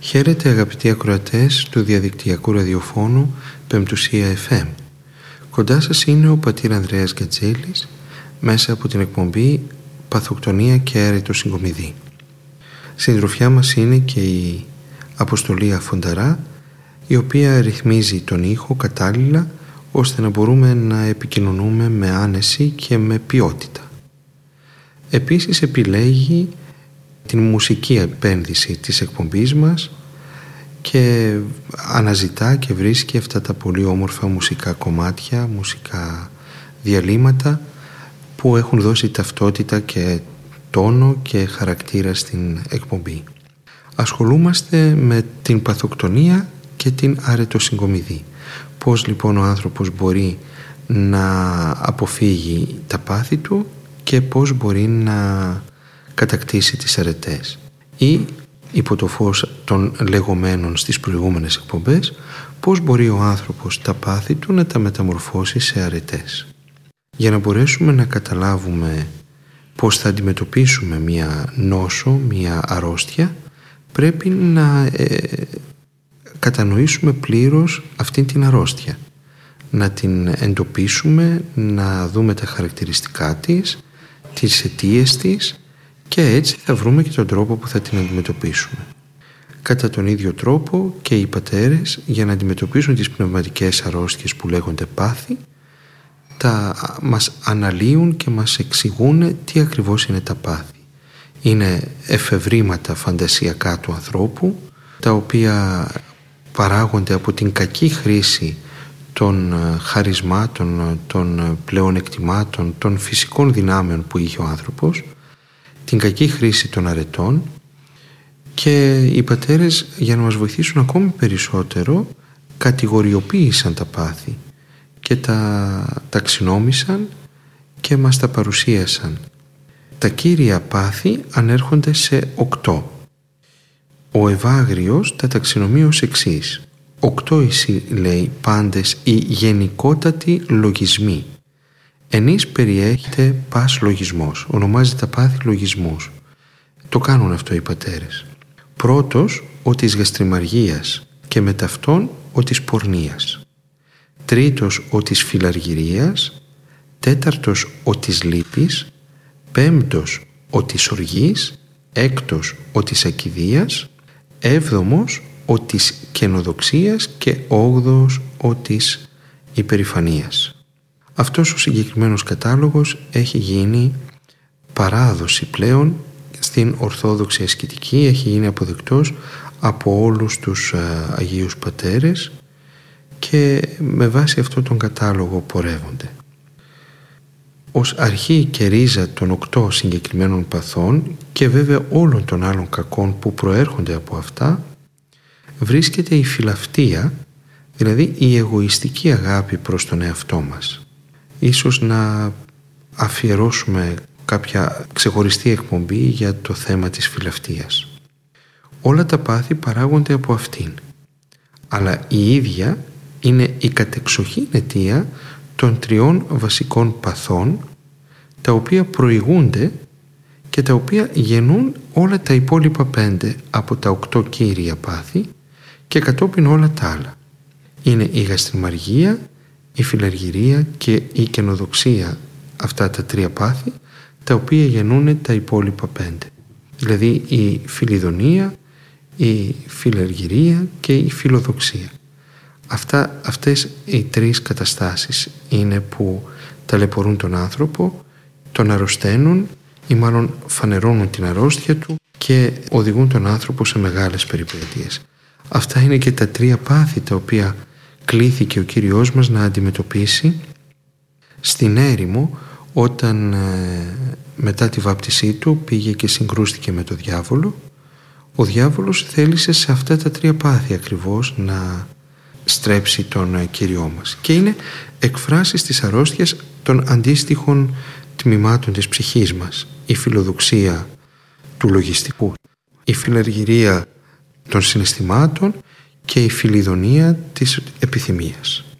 Χαίρετε αγαπητοί ακροατές του διαδικτυακού ραδιοφώνου Πεμπτουσία FM. Κοντά σας είναι ο πατήρ Ανδρέας Γκατζέλης μέσα από την εκπομπή Παθοκτονία και Άρετο Συγκομιδή. Συντροφιά μας είναι και η Αποστολή Αφονταρά, η οποία ρυθμίζει τον ήχο κατάλληλα ώστε να μπορούμε να επικοινωνούμε με άνεση και με ποιότητα. Επίσης επιλέγει την μουσική επένδυση της εκπομπής μας και αναζητά και βρίσκει αυτά τα πολύ όμορφα μουσικά κομμάτια, μουσικά διαλύματα που έχουν δώσει ταυτότητα και τόνο και χαρακτήρα στην εκπομπή. Ασχολούμαστε με την παθοκτονία και την αρετοσυγκομιδή. Πώς λοιπόν ο άνθρωπος μπορεί να αποφύγει τα πάθη του και πώς μπορεί να κατακτήσει τις αρετές, ή υπό το φως των λεγόμενων στις προηγούμενες εκπομπές πώς μπορεί ο άνθρωπος τα πάθη του να τα μεταμορφώσει σε αρετές. Για να μπορέσουμε να καταλάβουμε πώς θα αντιμετωπίσουμε μία νόσο, μία αρρώστια, πρέπει να κατανοήσουμε πλήρως αυτή την αρρώστια, να την εντοπίσουμε, να δούμε τα χαρακτηριστικά της, τις αιτίες της, και έτσι θα βρούμε και τον τρόπο που θα την αντιμετωπίσουμε. Κατά τον ίδιο τρόπο και οι πατέρες, για να αντιμετωπίσουν τις πνευματικές αρρώστιες που λέγονται πάθη, μας αναλύουν και μας εξηγούν τι ακριβώς είναι τα πάθη. Είναι εφευρήματα φαντασιακά του ανθρώπου, τα οποία παράγονται από την κακή χρήση των χαρισμάτων, των πλεονεκτημάτων, των φυσικών δυνάμεων που είχε ο άνθρωπος, την κακή χρήση των αρετών, και οι πατέρες, για να μας βοηθήσουν ακόμη περισσότερο, κατηγοριοποίησαν τα πάθη και τα ταξινόμησαν και μας τα παρουσίασαν. Τα κύρια πάθη ανέρχονται σε 8. Ο Ευάγριος τα ταξινομεί ως εξής: 8 λέει πάντες οι γενικότατοι λογισμοί. Ενής περιέχεται πας λογισμός. Ονομάζει τα πάθη λογισμούς. Το κάνουν αυτό οι πατέρες. Πρώτος, ο της γαστριμαργίας, και μετά αυτόν ο της πορνείας. Τρίτος, ο της φιλαργυρίας. Τέταρτος, ο της λύπης. Πέμπτος, ο της οργής. Έκτος, ο της ακηδείας. Έβδομος, ο της καινοδοξίας. Και όγδοος, ο της υπερηφανίας. Αυτός ο συγκεκριμένος κατάλογος έχει γίνει παράδοση πλέον στην Ορθόδοξη Ασκητική, έχει γίνει αποδεκτός από όλους τους Αγίους Πατέρες και με βάση αυτόν τον κατάλογο πορεύονται. Ως αρχή και ρίζα των 8 συγκεκριμένων παθών και βέβαια όλων των άλλων κακών που προέρχονται από αυτά, βρίσκεται η φιλαυτία, δηλαδή η εγωιστική αγάπη προς τον εαυτό μας. Ίσως να αφιερώσουμε κάποια ξεχωριστή εκπομπή για το θέμα της φιλαυτίας. Όλα τα πάθη παράγονται από αυτήν, αλλά η ίδια είναι η κατεξοχήν αιτία των 3 βασικών παθών, τα οποία προηγούνται και τα οποία γεννούν όλα τα υπόλοιπα 5 από τα 8 κύρια πάθη και κατόπιν όλα τα άλλα. Είναι η γαστριμαργία, η φιλαργυρία και η καινοδοξία, αυτά τα 3 πάθη, τα οποία γεννούν τα υπόλοιπα 5. Δηλαδή η φιλιδονία, η φιλαργυρία και η φιλοδοξία. Αυτές οι 3 καταστάσεις είναι που ταλαιπωρούν τον άνθρωπο, τον αρρωσταίνουν ή μάλλον φανερώνουν την αρρώστια του και οδηγούν τον άνθρωπο σε μεγάλες περιπέτειες. Αυτά είναι και τα 3 πάθη τα οποία κλήθηκε ο Κύριος μας να αντιμετωπίσει στην έρημο, όταν μετά τη βάπτισή του πήγε και συγκρούστηκε με τον διάβολο. Ο διάβολος θέλησε σε αυτά τα 3 πάθη ακριβώς να στρέψει τον Κύριό μας, και είναι εκφράσεις της αρρώστιας των αντίστοιχων τμήματων της ψυχής μας. Η φιλοδοξία του λογιστικού, η φιλαργυρία των συναισθημάτων και η φιλιδονία της επιθυμίας.